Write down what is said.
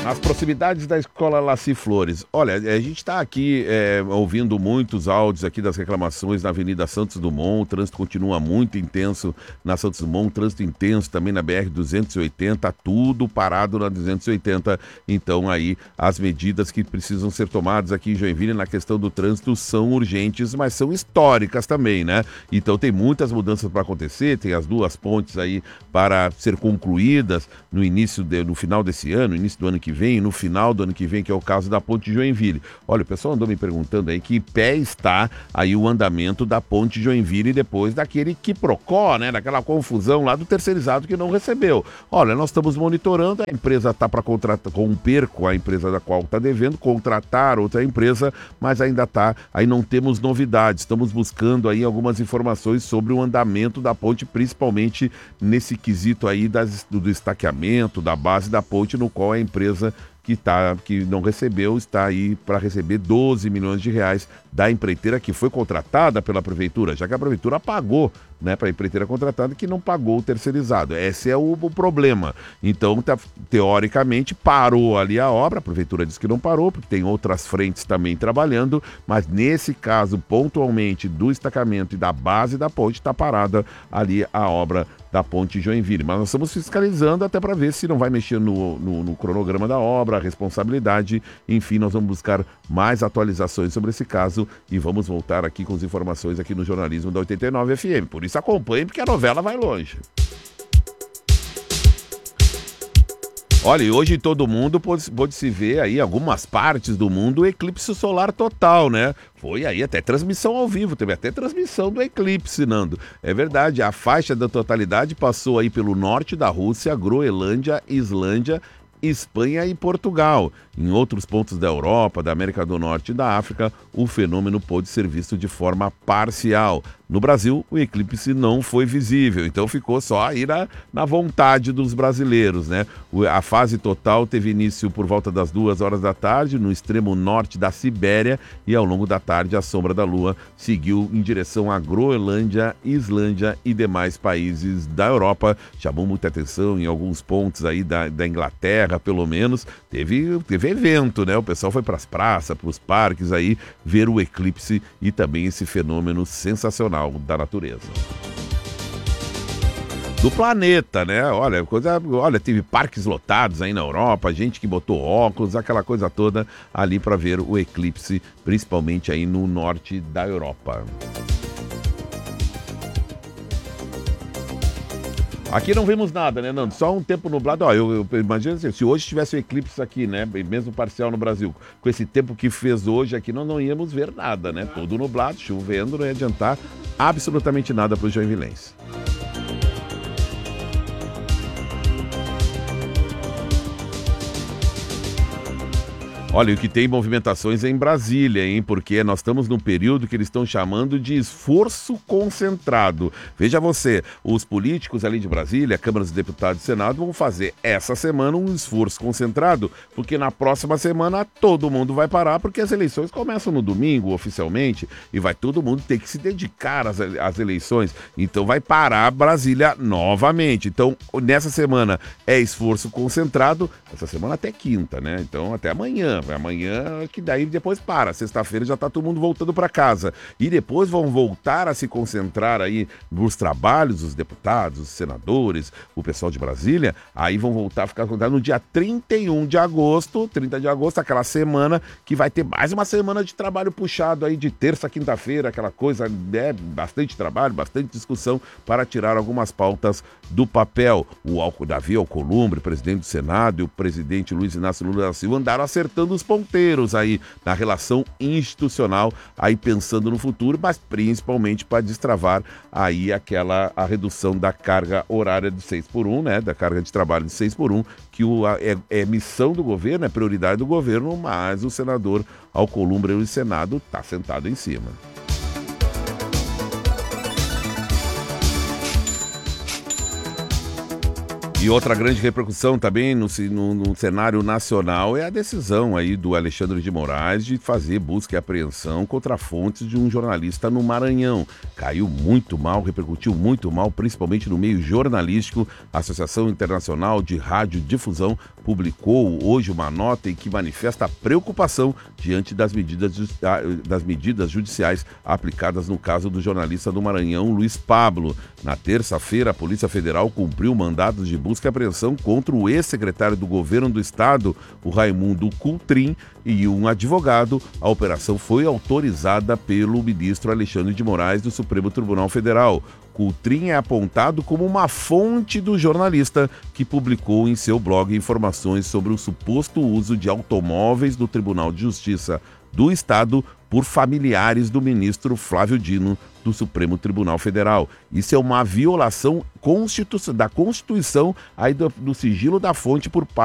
As proximidades da Escola Laci Flores. Olha, a gente está aqui ouvindo muitos áudios aqui das reclamações na Avenida Santos Dumont. O trânsito continua muito intenso na Santos Dumont, trânsito intenso também na BR-280, tudo parado na 280. Então aí as medidas que precisam ser tomadas aqui em Joinville na questão do trânsito são urgentes, mas são históricas também, né? Então tem muitas mudanças para acontecer, tem as duas pontes aí para ser concluídas no final desse ano, início do ano que vem, no final do ano que vem, que é o caso da ponte Joinville. Olha, o pessoal andou me perguntando aí que pé está aí o andamento da ponte Joinville depois daquele quiprocó, né, daquela confusão lá do terceirizado que não recebeu. Olha, nós estamos monitorando, a empresa está para contratar, com um perco, a empresa da qual está devendo, contratar outra empresa, mas ainda está, aí não temos novidades, estamos buscando aí algumas informações sobre o andamento da ponte, principalmente nesse quesito aí do estaqueamento, da base da ponte, no qual a empresa que não recebeu, está aí para receber 12 milhões de reais da empreiteira que foi contratada pela prefeitura, já que a prefeitura pagou, né, para a empreiteira contratada que não pagou o terceirizado. Esse é o problema. Então, teoricamente, parou ali a obra, a prefeitura disse que não parou, porque tem outras frentes também trabalhando, mas nesse caso, pontualmente, do estacamento e da base da ponte, está parada ali a obra da ponte Joinville. Mas nós estamos fiscalizando até para ver se não vai mexer no cronograma da obra, a responsabilidade. Enfim, nós vamos buscar mais atualizações sobre esse caso e vamos voltar aqui com as informações aqui no jornalismo da 89 FM. Por isso acompanhe, porque a novela vai longe. Olha, e hoje todo mundo pôde se ver aí, algumas partes do mundo, o eclipse solar total, né? Foi aí até transmissão ao vivo, teve até transmissão do eclipse, Nando. É verdade, a faixa da totalidade passou aí pelo norte da Rússia, Groenlândia, Islândia, Espanha e Portugal. Em outros pontos da Europa, da América do Norte e da África, o fenômeno pôde ser visto de forma parcial. No Brasil, o eclipse não foi visível, então ficou só aí na vontade dos brasileiros, né? A fase total teve início por volta das 2 horas da tarde, no extremo norte da Sibéria, e ao longo da tarde a sombra da Lua seguiu em direção à Groenlândia, Islândia e demais países da Europa. Chamou muita atenção em alguns pontos aí da Inglaterra, pelo menos. Teve evento, né? O pessoal foi para as praças, para os parques aí, ver o eclipse e também esse fenômeno sensacional da natureza. Do planeta, né? Olha, teve parques lotados aí na Europa, gente que botou óculos, aquela coisa toda ali para ver o eclipse, principalmente aí no norte da Europa. Aqui não vimos nada, né, Nando? Só um tempo nublado. Ó, eu imagino assim, se hoje tivesse um eclipse aqui, né, mesmo parcial no Brasil, com esse tempo que fez hoje aqui, nós não íamos ver nada, né? Tudo nublado, chovendo, não ia adiantar absolutamente nada para os joinvilenses. Olha, o que tem movimentações é em Brasília, hein? Porque nós estamos num período que eles estão chamando de esforço concentrado. Veja você, os políticos ali de Brasília, Câmara dos Deputados e Senado, vão fazer essa semana um esforço concentrado, porque na próxima semana todo mundo vai parar, porque as eleições começam no domingo, oficialmente, e vai todo mundo ter que se dedicar às eleições. Então vai parar Brasília novamente. Então, nessa semana é esforço concentrado, essa semana até quinta, né? Então, até amanhã. Amanhã, que daí depois para. Sexta-feira já está todo mundo voltando para casa. E depois vão voltar a se concentrar aí nos trabalhos, os deputados, os senadores, o pessoal de Brasília. Aí vão voltar a ficar concentrados no dia 31 de agosto, 30 de agosto, aquela semana que vai ter mais uma semana de trabalho puxado aí de terça a quinta-feira, aquela coisa, bastante trabalho, bastante discussão para tirar algumas pautas do papel. O Davi Alcolumbre, presidente do Senado, e o presidente Luiz Inácio Lula da Silva andaram acertando os ponteiros aí na relação institucional, aí pensando no futuro, mas principalmente para destravar aí a redução da carga horária de 6x1, né, da carga de trabalho de 6x1, que é missão do governo, é prioridade do governo, mas o senador Alcolumbre do Senado está sentado em cima. E outra grande repercussão também no cenário nacional é a decisão aí do Alexandre de Moraes de fazer busca e apreensão contra fontes de um jornalista no Maranhão. Caiu muito mal, repercutiu muito mal, principalmente no meio jornalístico. A Associação Internacional de Radiodifusão publicou hoje uma nota em que manifesta a preocupação diante das medidas judiciais aplicadas no caso do jornalista do Maranhão, Luiz Pablo. Na terça-feira, a Polícia Federal cumpriu mandados de busca e apreensão contra o ex-secretário do Governo do Estado, o Raimundo Coutrin, e um advogado. A operação foi autorizada pelo ministro Alexandre de Moraes do Supremo Tribunal Federal. Coutrin é apontado como uma fonte do jornalista que publicou em seu blog informações sobre o suposto uso de automóveis do Tribunal de Justiça do Estado por familiares do ministro Flávio Dino do Supremo Tribunal Federal. Isso é uma violação da Constituição aí do sigilo da fonte por parte